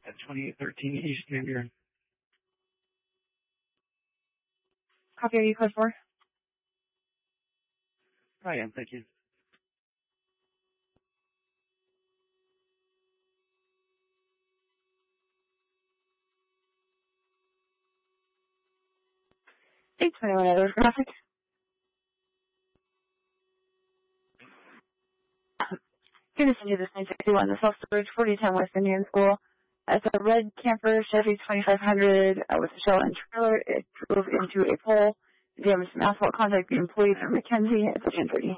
at 2813 East Van Buren. Copy, are you code 4? I am, thank you. Hey, 21 other graphic. Gonna send you this 961, the self-storage 4010 West Indian School. It's a red camper Chevy 2500 with a shell and trailer. It drove into a pole, damaged some asphalt. Contact the employee from McKenzie. It's a 1030.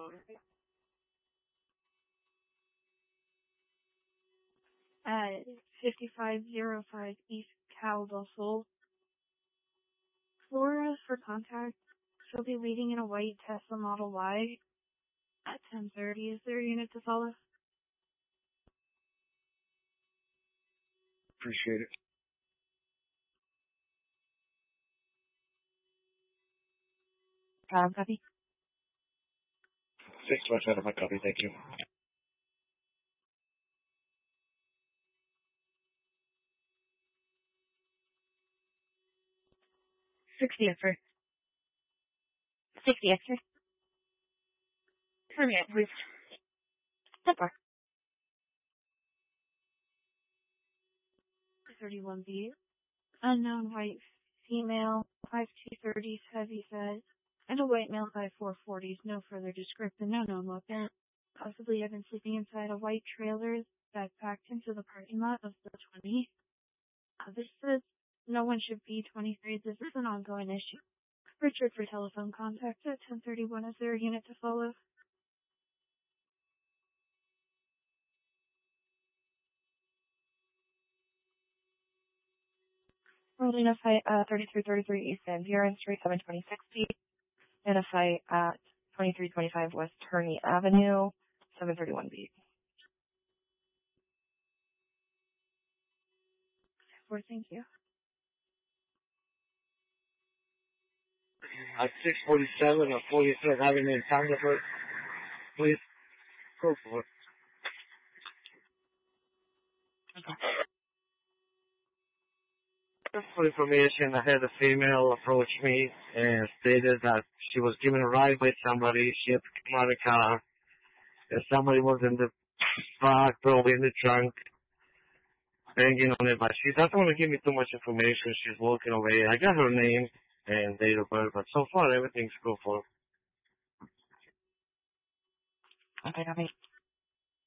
5505 East Cal del Sol. Flora for contact. She'll be leading in a white Tesla Model Y at 10:30. Is there a unit to follow? Appreciate it. Copy. 6 out of my copy, thank you. $60 extra. 60 extra. For a minute, please. Step bar. 31B. Unknown white female, 5230s, heavy set, and a white male 5440s. No further description, no known weapon. Possibly have been sleeping inside a white trailer that backed into the parking lot of the 20. This says no one should be 23. This is an ongoing issue. Richard for telephone contact at 1031. Is there a unit to follow? Identify 3333 East Van Buren Street, 72060. Identify at 2325 West Turney Avenue, 731B. Thank you. At 647 or 43rd Avenue in Sanderford, please go for it. Just for information, I had a female approach me and stated that she was given a ride by somebody. She had to come out of the car. And somebody was in the back, probably in the trunk, banging on it. But she doesn't want to give me too much information. She's walking away. I got her name and date of birth, but so far everything's go for. Okay, copy.